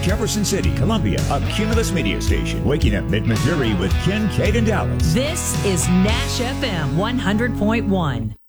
Jefferson City, Columbia, a Cumulus media station. Waking up mid-Missouri with Ken, Kate, and Dallas. This is Nash FM 100.1.